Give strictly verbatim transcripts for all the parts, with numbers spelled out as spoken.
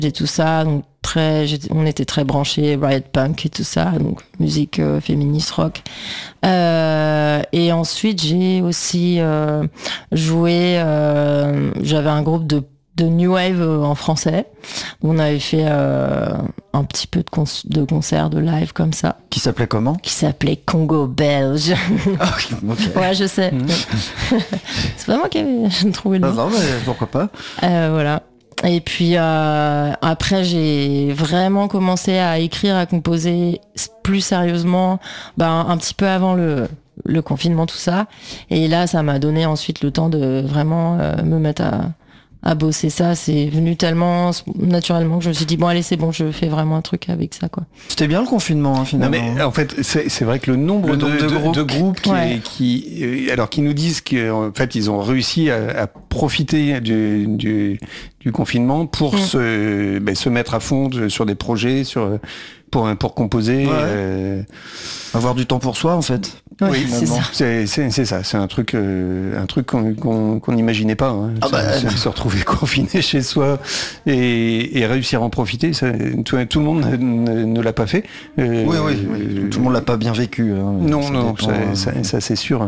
et tout ça, donc très, on était très branchés riot punk et tout ça, donc musique euh, féministe rock. Euh, et ensuite j'ai aussi euh, joué, euh, j'avais un groupe de de new wave en français. On avait fait euh, un petit peu de, con- de concerts, de live comme ça. Qui s'appelait comment ? Qui s'appelait Congo Belge. Ah, okay. Ouais, je sais. Mmh. C'est pas moi qui avais trouvé le nom. Non, non, mais pourquoi pas. Euh, voilà. Et puis euh, après, j'ai vraiment commencé à écrire, à composer plus sérieusement, ben, un petit peu avant le, le confinement, tout ça. Et là, ça m'a donné ensuite le temps de vraiment euh, me mettre à à bosser ça. C'est venu tellement naturellement que je me suis dit bon allez c'est bon, je fais vraiment un truc avec ça quoi. C'était bien le confinement hein, finalement. Non mais en fait c'est, c'est vrai que le nombre, le de, nombre de, de, groupes, de groupes qui, ouais. qui alors qui nous disent qu'en fait ils ont réussi à, à profiter du, du, du confinement pour mmh. se ben, se mettre à fond sur des projets, sur pour pour composer, ouais. euh... avoir du temps pour soi en fait. Ouais, oui, c'est ça. C'est, c'est, c'est ça. C'est un truc, euh, un truc qu'on, qu'on, qu'on n'imaginait pas. Hein. Ah bah, se, se retrouver confiné chez soi et, et réussir à en profiter. Ça, tout, tout le monde ne, ne l'a pas fait. Euh, oui, oui, oui. Tout le monde l'a pas bien vécu. Hein. Non, ça non, dépend, ça, euh... ça, ça c'est sûr.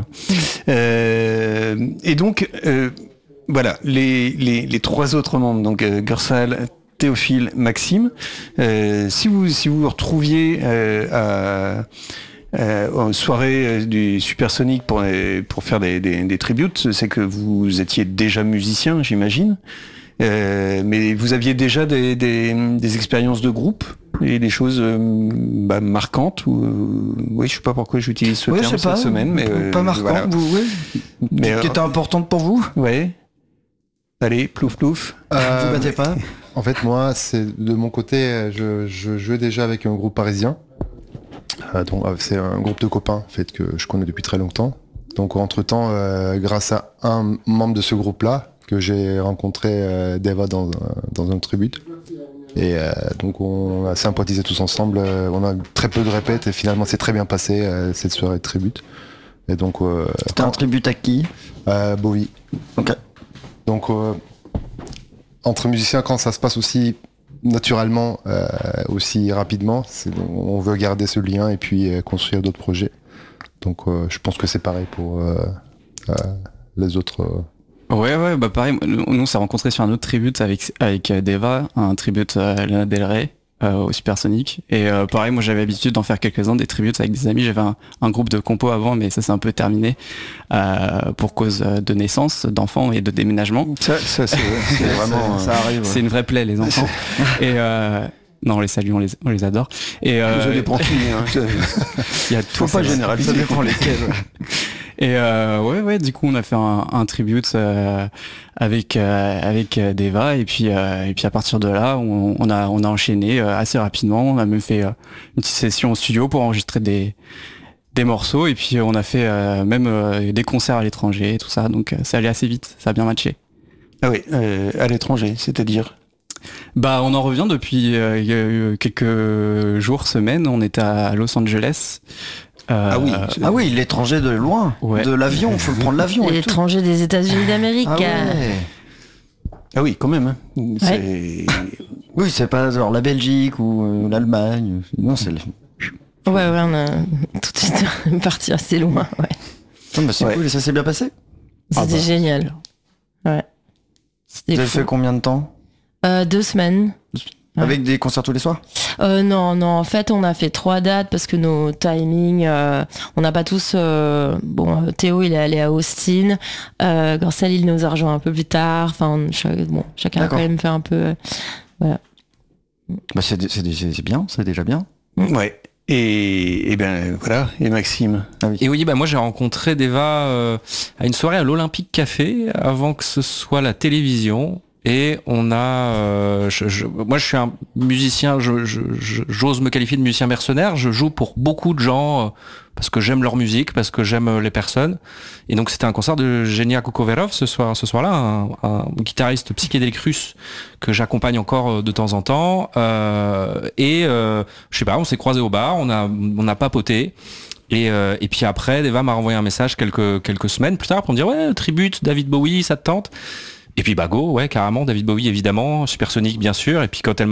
euh, et donc, euh, voilà, les, les, les trois autres membres, donc euh, Gursal, Théophile, Maxime. Euh, si vous, si vous vous retrouviez euh, à Euh, en soirée euh, du Supersonic pour, pour faire des, des, des tributes, c'est que vous étiez déjà musicien, j'imagine. Euh, mais vous aviez déjà des, des, des expériences de groupe et des choses euh, bah, marquantes ou euh, oui, je sais pas pourquoi j'utilise ce ouais, terme cette pas, semaine, mais euh, pas marquant, voilà. vous, oui. Mais qui était euh, importante pour vous. Ouais. Allez, plouf plouf. Euh, vous battez pas. En fait, moi, c'est de mon côté, je, je jouais déjà avec un groupe parisien. Euh, donc, c'est un groupe de copains en fait, que je connais depuis très longtemps. Donc entre-temps, euh, grâce à un membre de ce groupe-là, que j'ai rencontré euh, Deva dans, dans un tribute. Et euh, donc on a sympathisé tous ensemble, euh, on a très peu de répètes et finalement c'est très bien passé euh, cette soirée de tribute. Et donc, euh, C'était un tribute à qui ? euh, Bowie. Ok. Donc euh, entre musiciens, quand ça se passe aussi naturellement, euh, aussi rapidement, c'est, on veut garder ce lien et puis euh, construire d'autres projets. Donc euh, je pense que c'est pareil pour euh, euh, les autres. Euh... Ouais, ouais, bah pareil, nous on s'est rencontrés sur un autre tribute avec, avec Deva, un tribute à Lana Del Rey, euh, au Supersonic. Et euh, pareil, moi j'avais l'habitude d'en faire quelques-uns, des tributes avec des amis. J'avais un, un groupe de compos avant, mais ça s'est un peu terminé euh, pour cause de naissance, d'enfants et de déménagement. Ça, ça c'est, c'est vraiment... ça arrive. Ouais. C'est une vraie plaie, les enfants. et... Euh, Non, on les salue, on les, on les adore. Et euh, je les prends tous, hein. Il y a tout. Faut pas généraliser. Ça dépend lesquels. Et euh, ouais, ouais. Du coup, on a fait un, un tribute euh, avec euh, avec Deva, et puis euh, et puis à partir de là, on, on a on a enchaîné euh, assez rapidement. On a même fait euh, une petite session au studio pour enregistrer des des morceaux, et puis on a fait euh, même euh, des concerts à l'étranger et tout ça. Donc ça allait assez vite, ça a bien matché. Ah oui, euh, à l'étranger, c'est-à-dire. Bah, on en revient depuis euh, quelques jours, semaines. On était à Los Angeles. Euh, ah oui, ah oui, l'étranger de loin, ouais. De l'avion. Faut prendre l'avion. L'étranger des États-Unis d'Amérique. Ah, ouais. Ah oui, quand même. Hein. C'est... Ouais. Oui, c'est pas genre la Belgique ou euh, l'Allemagne. Non, c'est. Le... Ouais, ouais, on a tout de suite parti assez loin. Ouais. Non, bah c'est ouais. Cool. Et ça s'est bien passé. C'était ah bah. génial. Ouais. C'était Vous avez fou. Fait combien de temps? Euh, deux semaines. Avec ouais. des concerts tous les soirs ? euh, Non, non. En fait, on a fait trois dates parce que nos timings, euh, on n'a pas tous. Euh, bon, Théo, il est allé à Austin. Euh, Gursal, il nous a rejoint un peu plus tard. Enfin, bon, chacun D'accord. a quand même fait un peu. Euh, voilà. Bah c'est, c'est, c'est bien, c'est déjà bien. Ouais. Et, et ben voilà. Et Maxime. Ah oui. Et oui, bah moi j'ai rencontré Deva euh, à une soirée à l'Olympique Café avant que ce soit la télévision. Et on a, euh, je, je, moi je suis un musicien, je, je, je, j'ose me qualifier de musicien mercenaire. Je joue pour beaucoup de gens euh, parce que j'aime leur musique, parce que j'aime les personnes. Et donc c'était un concert de Genia Kukoverov ce soir, ce soir-là, un, un guitariste psychédélique russe que j'accompagne encore de temps en temps. Euh, et euh, je sais pas, on s'est croisés au bar, on a, on a papoté. Et, euh, et puis après, Deva m'a renvoyé un message quelques quelques semaines plus tard pour me dire ouais, tribute David Bowie, ça te tente? Et puis bah go, ouais, carrément, David Bowie évidemment, Supersonic bien sûr, et puis quand elle m'a